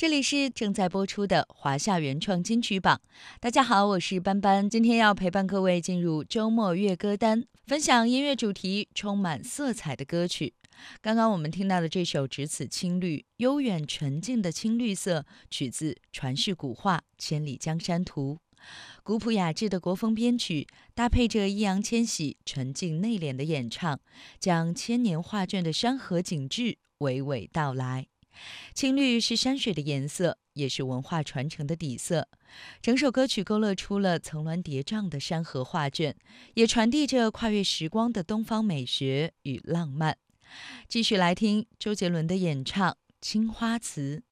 这里是正在播出的华夏原创金曲榜。大家好，我是班班，今天要陪伴各位进入周末乐歌单，分享音乐主题充满色彩的歌曲。刚刚我们听到的这首《只此青绿》，悠远纯净的青绿色，取自传世古画《千里江山图》。古朴雅致的国风编曲，搭配着易烊千玺纯净内敛的演唱，将千年画卷的山河景致娓娓道来。青绿是山水的颜色，也是文化传承的底色。整首歌曲勾勒出了层峦叠嶂的山河画卷，也传递着跨越时光的东方美学与浪漫。继续来听周杰伦的演唱《青花瓷》。